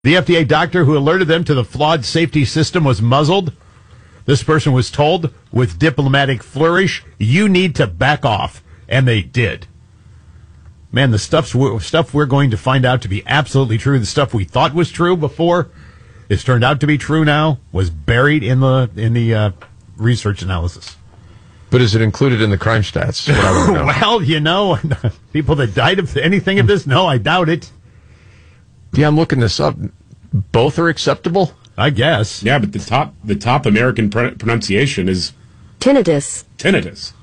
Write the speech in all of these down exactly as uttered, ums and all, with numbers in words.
The F D A doctor who alerted them to the flawed safety system was muzzled. This person was told with diplomatic flourish, you need to back off. And they did. Man, the stuff's, stuff we're going to find out to be absolutely true, the stuff we thought was true before, it's turned out to be true now, was buried in the in the uh, research analysis. But is it included in the crime stats? What I want to know. Well, you know, people that died of anything of this, no, I doubt it. Yeah, I'm looking this up. Both are acceptable? I guess. Yeah, but the top the top American pr- pronunciation is tinnitus. Tinnitus.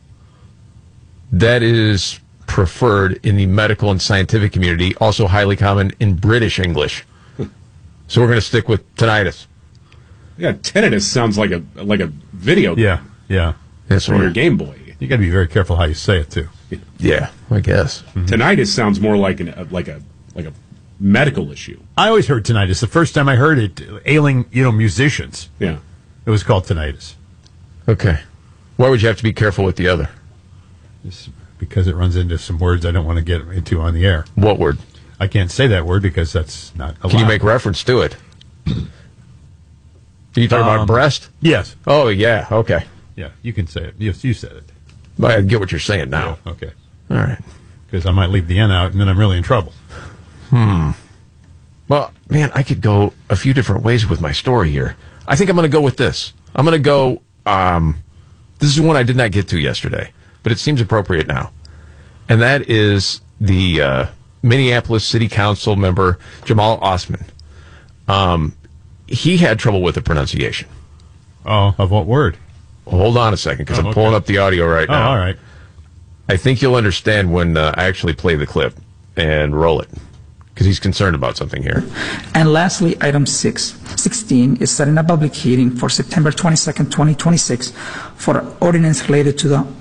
That is preferred in the medical and scientific community, also highly common in British English. So we're going to stick with tinnitus. Yeah, tinnitus sounds like a like a video game. Yeah, yeah. That's from your Game Boy. You got to be very careful how you say it too. Yeah, I guess. Mm-hmm. Tinnitus sounds more like an a, like a like a medical issue. I always heard tinnitus. The first time I heard it, ailing, you know, musicians. Yeah, it was called tinnitus. Okay, why would you have to be careful with the other? It's because it runs into some words I don't want to get into on the air. What word? I can't say that word because that's not allowed. Can you make reference to it? Are you talking um, about breast? Yes. Oh, yeah. Okay. Yeah, you can say it. Yes, you said it. But I get what you're saying now. Yeah, okay. All right. Because I might leave the N out, and then I'm really in trouble. Hmm. Well, man, I could go a few different ways with my story here. I think I'm going to go with this. I'm going to go, um, this is one I did not get to yesterday, but it seems appropriate now. And that is the uh, Minneapolis City Council member, Jamal Osman. Um, he had trouble with the pronunciation. Oh, of what word? Well, hold on a second, because oh, I'm okay. pulling up the audio right now. Oh, all right. I think you'll understand when uh, I actually play the clip and roll it, because he's concerned about something here. And lastly, item six, sixteen is setting a public hearing for September twenty-second, twenty twenty-six for an ordinance related to the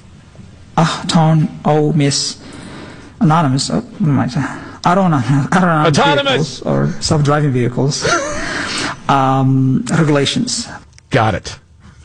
Auton Miss Anonymous, uh, what am I saying? Autonomous, autonomous Autonomous or self-driving vehicles um, regulations. Got it.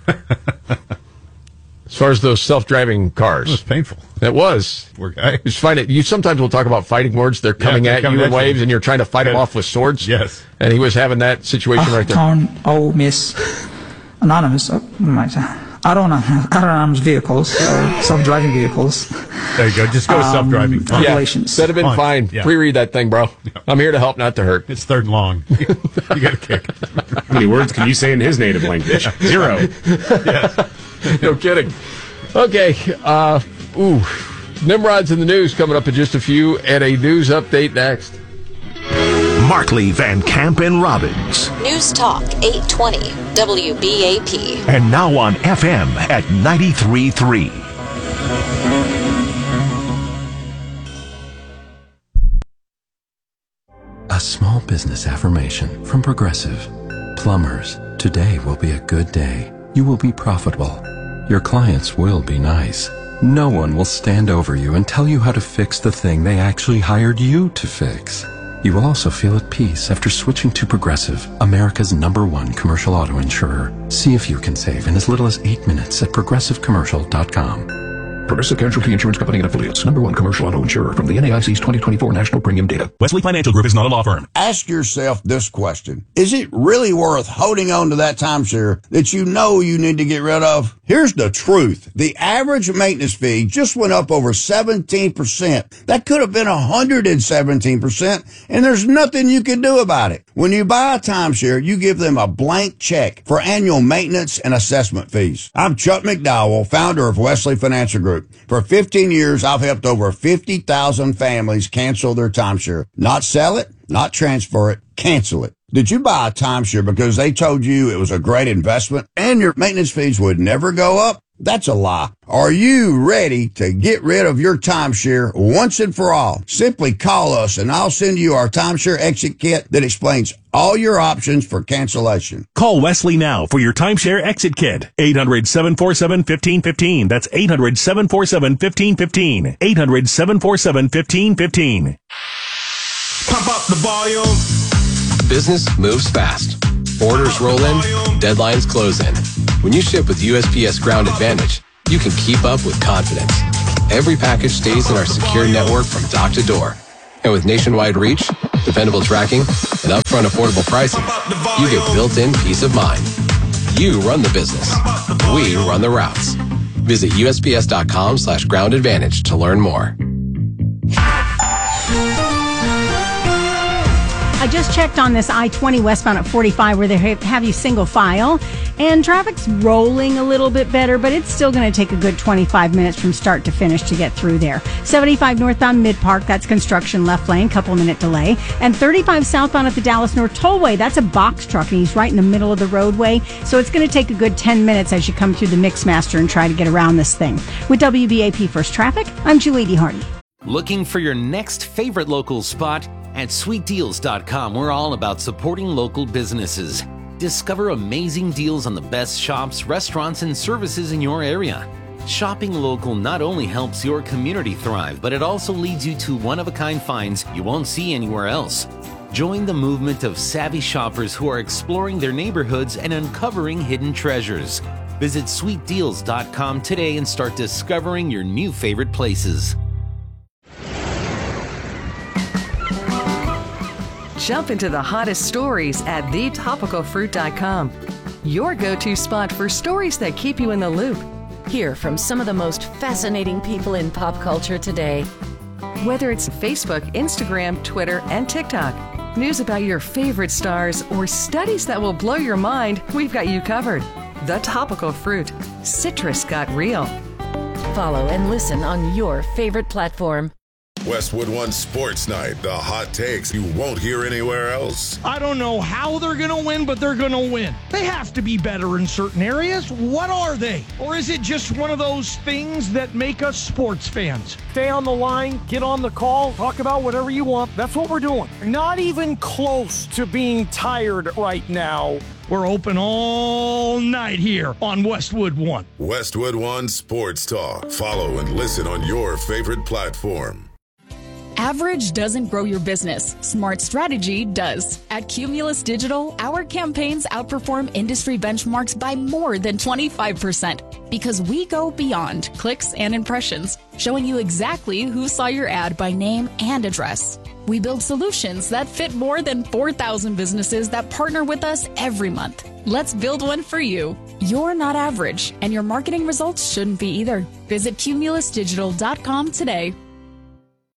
As far as those self-driving cars, it was painful. It was. I just find it. You sometimes will talk about fighting words. They're coming yeah, they're at coming you at in waves, you. and you're trying to fight them off with swords. Yes. And he was having that situation right there. Autonomous, Anonymous, uh, what am I saying? Autonomous, autonomous vehicles or self-driving vehicles. There you go. Just go with um, self-driving. Yeah, regulations. that'd have been Fine. fine. Yeah. Pre-read that thing, bro. Yeah. I'm here to help, not to hurt. It's third and long. You got a kick. How many words can you say in his native language? Zero. Yeah. No kidding. Okay. Uh, ooh. Nimrod's in the news coming up in just a few, and a news update next. Markley, Van Camp, and Robbins. News Talk eight twenty W B A P. And now on F M at ninety-three point three. A small business affirmation from Progressive. Plumbers, today will be a good day. You will be profitable. Your clients will be nice. No one will stand over you and tell you how to fix the thing they actually hired you to fix. You will also feel at peace after switching to Progressive, America's number one commercial auto insurer. See if you can save in as little as eight minutes at progressive commercial dot com. Progressive Casualty Insurance Company and Affiliates, number one commercial auto insurer from the N A I C's twenty twenty-four National Premium Data. Wesley Financial Group is not a law firm. Ask yourself this question. Is it really worth holding on to that timeshare that you know you need to get rid of? Here's the truth. The average maintenance fee just went up over seventeen percent. That could have been one hundred seventeen percent, and there's nothing you can do about it. When you buy a timeshare, you give them a blank check for annual maintenance and assessment fees. I'm Chuck McDowell, founder of Wesley Financial Group. For fifteen years, I've helped over fifty thousand families cancel their timeshare. Not sell it, not transfer it, cancel it. Did you buy a timeshare because they told you it was a great investment and your maintenance fees would never go up? That's a lie. Are you ready to get rid of your timeshare once and for all? Simply call us and I'll send you our timeshare exit kit that explains all your options for cancellation. Call Wesley now for your timeshare exit kit. eight hundred, seven four seven, one five one five. That's eight hundred, seven four seven, one five one five. eight hundred, seven four seven, one five one five. Pump up the volume. Business moves fast. Orders roll in, deadlines close in. When you ship with U S P S Ground Advantage, you can keep up with confidence. Every package stays in our secure network from dock to door. And with nationwide reach, dependable tracking, and upfront affordable pricing, you get built-in peace of mind. You run the business. We run the routes. Visit U S P S dot com slash ground advantage to learn more. I just checked on this I twenty westbound at forty-five where they have you single file, and traffic's rolling a little bit better, but it's still going to take a good twenty-five minutes from start to finish to get through there. seventy-five northbound Mid-Park, that's construction left lane, couple minute delay. And thirty-five southbound at the Dallas North Tollway, that's a box truck, and he's right in the middle of the roadway, so it's going to take a good ten minutes as you come through the Mixmaster and try to get around this thing. With W B A P First Traffic, I'm Julie D. Hardy. Looking for your next favorite local spot? At sweet deals dot com, we're all about supporting local businesses. Discover amazing deals on the best shops, restaurants, and services in your area. Shopping local not only helps your community thrive, but it also leads you to one-of-a-kind finds you won't see anywhere else. Join the movement of savvy shoppers who are exploring their neighborhoods and uncovering hidden treasures. Visit sweet deals dot com today and start discovering your new favorite places. Jump into the hottest stories at the topical fruit dot com. Your go-to spot for stories that keep you in the loop. Hear from some of the most fascinating people in pop culture today. Whether it's Facebook, Instagram, Twitter, and TikTok, news about your favorite stars, or studies that will blow your mind, we've got you covered. The Topical Fruit. Citrus got real. Follow and listen on your favorite platform. Westwood One Sports Night, the hot takes you won't hear anywhere else. I don't know how they're going to win, but they're going to win. They have to be better in certain areas. What are they? Or is it just one of those things that make us sports fans? Stay on the line, get on the call, talk about whatever you want. That's what we're doing. Not even close to being tired right now. We're open all night here on Westwood One. Westwood One Sports Talk. Follow and listen on your favorite platform. Average doesn't grow your business. Smart strategy does. At Cumulus Digital, our campaigns outperform industry benchmarks by more than twenty-five percent because we go beyond clicks and impressions, showing you exactly who saw your ad by name and address. We build solutions that fit more than four thousand businesses that partner with us every month. Let's build one for you. You're not average, and your marketing results shouldn't be either. Visit Cumulus Digital dot com today.